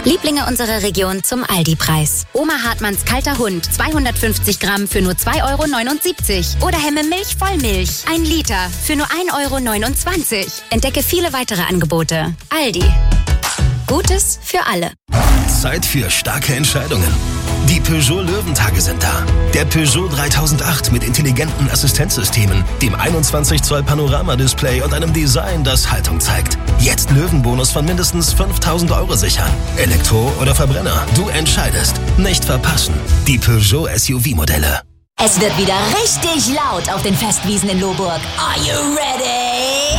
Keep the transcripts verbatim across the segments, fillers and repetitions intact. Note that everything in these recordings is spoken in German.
Lieblinge unserer Region zum Aldi-Preis. Oma Hartmanns kalter Hund, zweihundertfünfzig Gramm für nur zwei Euro neunundsiebzig. Oder Hemme Milch Vollmilch, ein Liter für nur ein Euro neunundzwanzig. Entdecke viele weitere Angebote. Aldi. Gutes für alle. Zeit für starke Entscheidungen. Die Peugeot Löwentage sind da. Der Peugeot dreitausendacht mit intelligenten Assistenzsystemen, dem einundzwanzig Zoll Panoramadisplay und einem Design, das Haltung zeigt. Jetzt Löwenbonus von mindestens fünftausend Euro sichern. Elektro oder Verbrenner, du entscheidest. Nicht verpassen. Die Peugeot S U V-Modelle. Es wird wieder richtig laut auf den Festwiesen in Lohburg. Are you ready?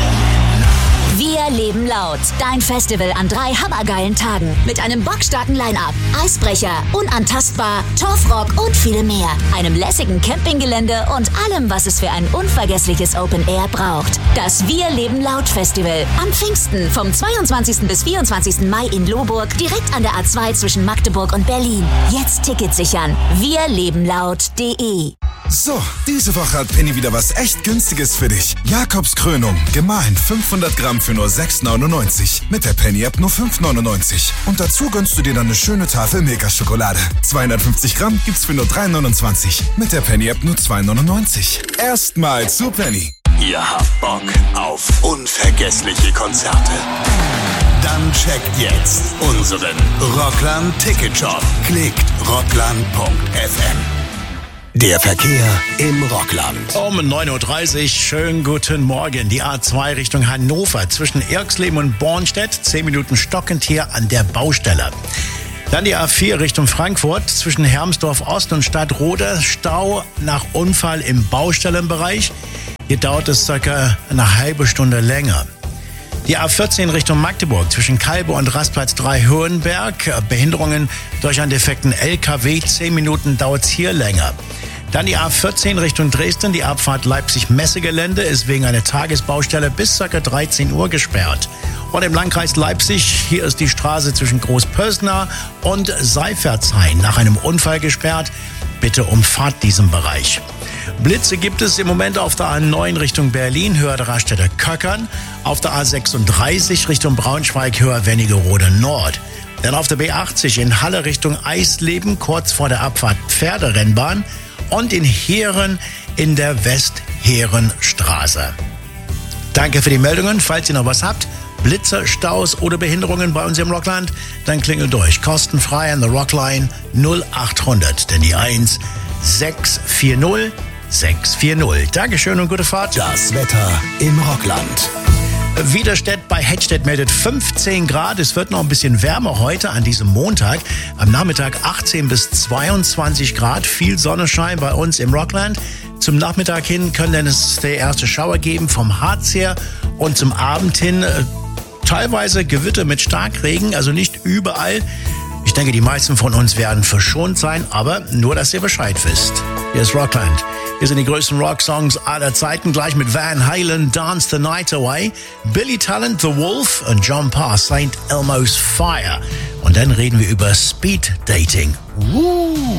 Wir leben laut. Dein Festival an drei hammergeilen Tagen. Mit einem bockstarken Line-Up, Eisbrecher, Unantastbar, Torfrock und viel mehr. Einem lässigen Campinggelände und allem, was es für ein unvergessliches Open Air braucht. Das Wir leben laut Festival. Am Pfingsten vom zweiundzwanzigsten bis vierundzwanzigsten Mai in Lohburg. Direkt an der A zwei zwischen Magdeburg und Berlin. Jetzt Tickets sichern. wir leben laut punkt de. So, diese Woche hat Penny wieder was echt Günstiges für dich. Jakobs Krönung, gemahlen fünfhundert Gramm für nur sechs neunundneunzig. Mit der Penny-App nur fünf neunundneunzig. Und dazu gönnst du dir dann eine schöne Tafel Milka-Schokolade. zweihundertfünfzig Gramm gibt's für nur drei neunundzwanzig. Mit der Penny-App nur zwei neunundneunzig. Erstmal zu Penny. Ihr habt Bock auf unvergessliche Konzerte? Dann checkt jetzt unseren Rockland Ticket Shop. Klickt rockland punkt f m. Der Verkehr im Rockland. Um neun Uhr dreißig, schönen guten Morgen. Die A zwei Richtung Hannover zwischen Erxleben und Bornstedt, zehn Minuten stockend hier an der Baustelle. Dann die A vier Richtung Frankfurt zwischen Hermsdorf Ost und Stadtrode, Stau nach Unfall im Baustellenbereich. Hier dauert es circa eine halbe Stunde länger. Die A vierzehn Richtung Magdeburg zwischen Kalbe und Rastplatz drei Höhenberg. Behinderungen durch einen defekten L K W. zehn Minuten dauert es hier länger. Dann die A vierzehn Richtung Dresden. Die Abfahrt Leipzig-Messegelände ist wegen einer Tagesbaustelle bis ca. dreizehn Uhr gesperrt. Und im Landkreis Leipzig, hier ist die Straße zwischen Großpösner und Seifertshain nach einem Unfall gesperrt. Bitte umfahrt diesen Bereich. Blitze gibt es im Moment auf der A neun Richtung Berlin, Höhe der Raststätte Köckern. Auf der A sechsunddreißig Richtung Braunschweig, Höhe Wernigerode Nord. Dann auf der B achtzig in Halle Richtung Eisleben, kurz vor der Abfahrt Pferderennbahn. Und in Heeren in der Westherenstraße. Danke für die Meldungen. Falls ihr noch was habt, Blitze, Staus oder Behinderungen bei uns im Rockland, dann klingelt durch. Kostenfrei an der Rockline null achthundert, denn die eins sechs vier null sechs vier null. Dankeschön und gute Fahrt. Das Wetter im Rockland. Widerstedt bei Hettstedt meldet fünfzehn Grad. Es wird noch ein bisschen wärmer heute an diesem Montag. Am Nachmittag achtzehn bis zweiundzwanzig Grad. Viel Sonnenschein bei uns im Rockland. Zum Nachmittag hin können es der erste Schauer geben vom Harz her. Und zum Abend hin äh, teilweise Gewitter mit Starkregen, also nicht überall. Ich denke, die meisten von uns werden verschont sein, aber nur, dass ihr Bescheid wisst. Hier ist Rockland. Hier sind die größten Rock-Songs aller Zeiten, gleich mit Van Halen, Dance the Night Away, Billy Talent, The Wolf und John Parr, Saint Elmo's Fire. Und dann reden wir über Speed Dating. Woo!